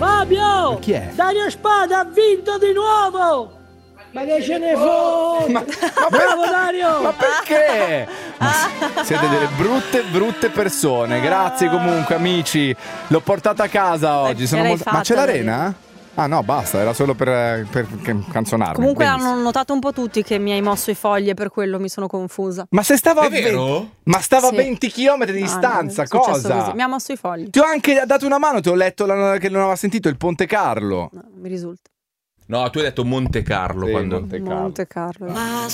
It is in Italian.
Fabio! Chi è? Dario Spada ha vinto di nuovo! Ma che ce ne fotte? Bravo Dario! Ma perché? Siete delle brutte persone. Grazie comunque, amici. L'ho portata a casa oggi. Ma c'è l'arena? Ah no, basta, era solo per canzonarmi. Comunque Benissimo. hanno notato un po' tutti che mi hai mosso i fogli e per quello mi sono confusa. Ma se stavo È a vero? Ma stavo Sì. a 20 km di No, distanza, è successo cosa? così. Mi ha mosso i fogli. Ti ho anche dato una mano, ti ho letto che non aveva sentito il Ponte Carlo. No, mi risulta. No, tu hai detto Monte Carlo Sì, quando... Monte Carlo. Monte Carlo.